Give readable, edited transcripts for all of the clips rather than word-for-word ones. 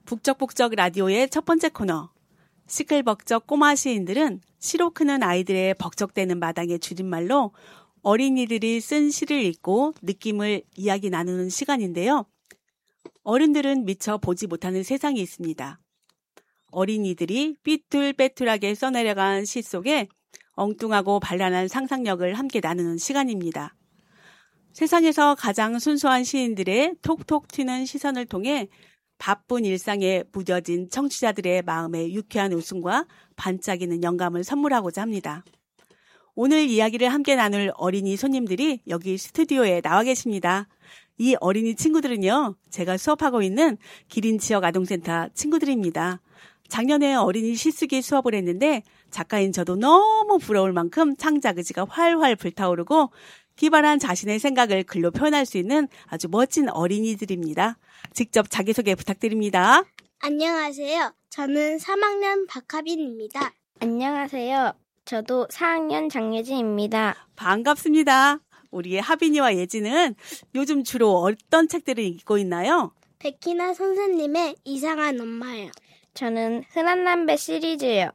북적북적 라디오의 첫 번째 코너. 시끌벅적 꼬마 시인들은 시로 크는 아이들의 벅적대는 마당의 줄임말로 어린이들이 쓴 시를 읽고 느낌을 이야기 나누는 시간인데요. 어른들은 미처 보지 못하는 세상이 있습니다. 어린이들이 삐뚤빼뚤하게 써내려간 시 속에 엉뚱하고 발랄한 상상력을 함께 나누는 시간입니다. 세상에서 가장 순수한 시인들의 톡톡 튀는 시선을 통해 바쁜 일상에 무뎌진 청취자들의 마음에 유쾌한 웃음과 반짝이는 영감을 선물하고자 합니다. 오늘 이야기를 함께 나눌 어린이 손님들이 여기 스튜디오에 나와 계십니다. 이 어린이 친구들은요, 제가 수업하고 있는 기린 지역 아동센터 친구들입니다. 작년에 어린이 시쓰기 수업을 했는데 작가인 저도 너무 부러울 만큼 창작 의지가 활활 불타오르고 기발한 자신의 생각을 글로 표현할 수 있는 아주 멋진 어린이들입니다. 직접 자기소개 부탁드립니다. 안녕하세요. 저는 3학년 박하빈입니다. 안녕하세요. 저도 4학년 장예진입니다. 반갑습니다. 우리의 하빈이와 예진은 요즘 주로 어떤 책들을 읽고 있나요? 백희나 선생님의 이상한 엄마요. 저는 흔한 남배 시리즈요.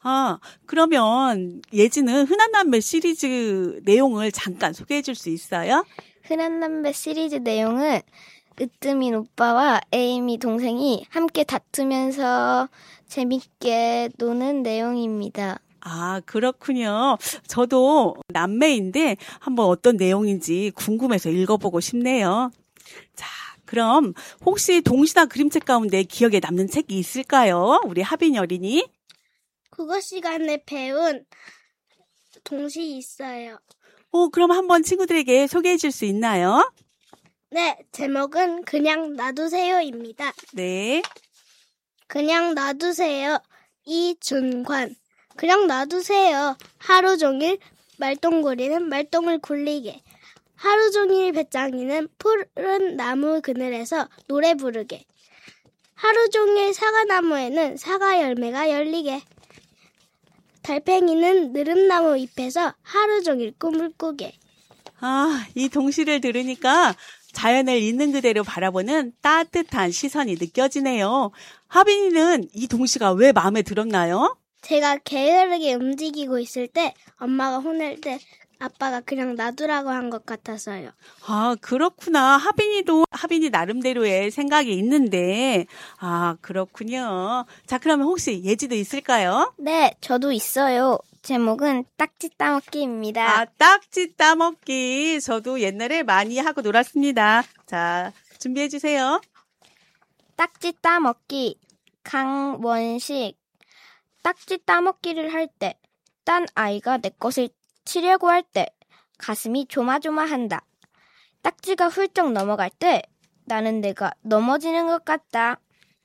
그러면 예진은 흔한 남매 시리즈 내용을 잠깐 소개해 줄 수 있어요? 흔한 남배 시리즈 내용은 으뜸인 오빠와 에이미 동생이 함께 다투면서 재밌게 노는 내용입니다. 그렇군요. 저도 남매인데 한번 어떤 내용인지 궁금해서 읽어보고 싶네요. 자, 그럼 혹시 동시나 그림책 가운데 기억에 남는 책이 있을까요? 우리 하빈이 어린이? 국어 시간에 배운 동시 있어요. 그럼 한번 친구들에게 소개해 줄 수 있나요? 네, 제목은 그냥 놔두세요입니다. 네. 그냥 놔두세요. 이준관. 그냥 놔두세요. 하루 종일 말똥구리는 말똥을 굴리게. 하루 종일 배짱이는 푸른 나무 그늘에서 노래 부르게. 하루 종일 사과나무에는 사과 열매가 열리게. 달팽이는 느릅나무 잎에서 하루 종일 꿈을 꾸게. 이 동시를 들으니까 자연을 있는 그대로 바라보는 따뜻한 시선이 느껴지네요. 하빈이는 이 동시가 왜 마음에 들었나요? 제가 게으르게 움직이고 있을 때 엄마가 혼낼 때 아빠가 그냥 놔두라고 한 것 같아서요. 그렇구나. 하빈이 나름대로의 생각이 있는데. 그렇군요. 자, 그러면 혹시 예지도 있을까요? 네, 저도 있어요. 제목은 딱지 따먹기입니다. 딱지 따먹기. 저도 옛날에 많이 하고 놀았습니다. 자, 준비해 주세요. 딱지 따먹기. 강원식. 딱지 따먹기를 할 때, 딴 아이가 내 것을 치려고 할 때 가슴이 조마조마한다. 딱지가 훌쩍 넘어갈 때 나는 내가 넘어지는 것 같다.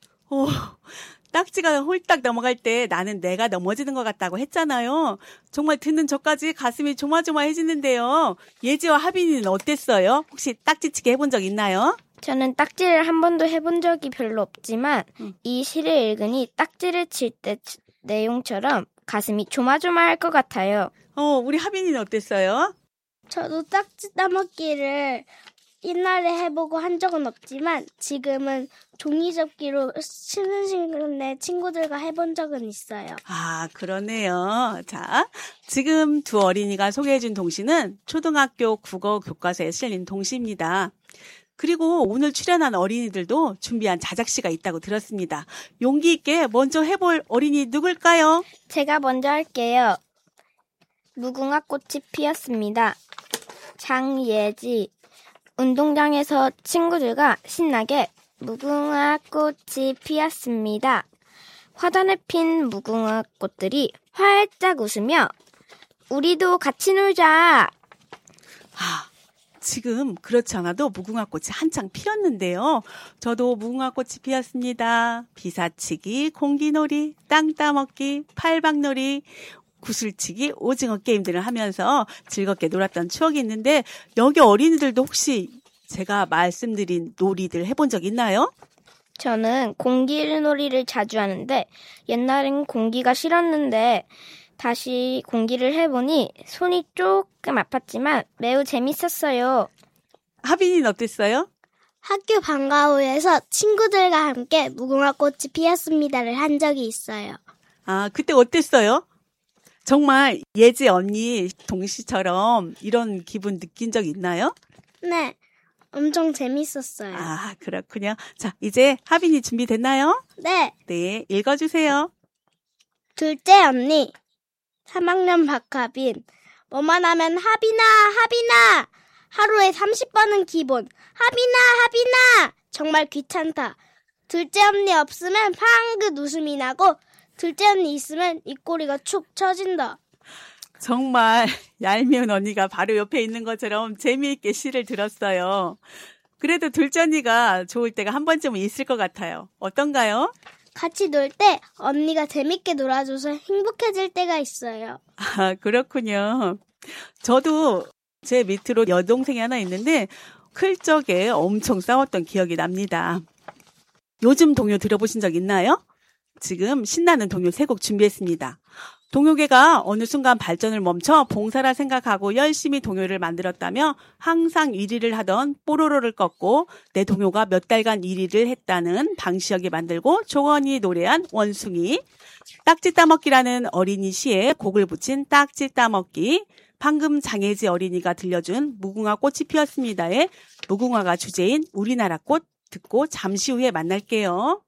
딱지가 홀딱 넘어갈 때 나는 내가 넘어지는 것 같다고 했잖아요. 정말 듣는 저까지 가슴이 조마조마해지는데요. 예지와 하빈이는 어땠어요? 혹시 딱지치기 해본 적 있나요? 저는 딱지를 한 번도 해본 적이 별로 없지만 이 시를 읽으니 딱지를 칠 때 내용처럼 가슴이 조마조마할 것 같아요. 우리 하빈이는 어땠어요? 저도 딱지 따먹기를 옛날에 해보고 한 적은 없지만 지금은 종이접기로 쉬는 시간에 친구들과 해본 적은 있어요. 그러네요. 자, 지금 두 어린이가 소개해준 동시는 초등학교 국어 교과서에 실린 동시입니다. 그리고 오늘 출연한 어린이들도 준비한 자작시가 있다고 들었습니다. 용기 있게 먼저 해볼 어린이 누굴까요? 제가 먼저 할게요. 무궁화 꽃이 피었습니다. 장예지. 운동장에서 친구들과 신나게 무궁화 꽃이 피었습니다. 화단에 핀 무궁화 꽃들이 활짝 웃으며 우리도 같이 놀자. 지금 그렇지 않아도 무궁화꽃이 한창 피었는데요. 저도 무궁화꽃이 피었습니다. 비사치기, 공기놀이, 땅 따먹기, 팔방놀이, 구슬치기, 오징어 게임들을 하면서 즐겁게 놀았던 추억이 있는데 여기 어린이들도 혹시 제가 말씀드린 놀이들 해본 적 있나요? 저는 공기놀이를 자주 하는데 옛날엔 공기가 싫었는데 다시 공기를 해보니 손이 조금 아팠지만 매우 재밌었어요. 하빈이는 어땠어요? 학교 방과후에서 친구들과 함께 무궁화 꽃이 피었습니다를 한 적이 있어요. 아, 그때 어땠어요? 정말 예지 언니 동시처럼 이런 기분 느낀 적 있나요? 네, 엄청 재밌었어요. 아, 그렇군요. 자, 이제 하빈이 준비됐나요? 네, 네, 읽어주세요. 둘째 언니, 3학년 박하빈. 뭐만 하면 하빈아. 하루에 30번은 기본. 하빈아. 정말 귀찮다. 둘째 언니 없으면 방긋 웃음이 나고 둘째 언니 있으면 입꼬리가 축 처진다. 정말 얄미운 언니가 바로 옆에 있는 것처럼 재미있게 시를 들었어요. 그래도 둘째 언니가 좋을 때가 한 번쯤은 있을 것 같아요. 어떤가요? 같이 놀 때 언니가 재밌게 놀아줘서 행복해질 때가 있어요. 아, 그렇군요. 저도 제 밑으로 여동생이 하나 있는데 클 적에 엄청 싸웠던 기억이 납니다. 요즘 동요 들어보신 적 있나요? 지금 신나는 동요 3곡 준비했습니다. 동요계가 어느 순간 발전을 멈춰 봉사라 생각하고 열심히 동요를 만들었다며 항상 1위를 하던 뽀로로를 꺾고 내 동요가 몇 달간 1위를 했다는 방시혁이 만들고 조건이 노래한 원숭이, 딱지 따먹기라는 어린이 시에 곡을 붙인 딱지 따먹기, 방금 장혜지 어린이가 들려준 무궁화 꽃이 피었습니다의 무궁화가 주제인 우리나라 꽃 듣고 잠시 후에 만날게요.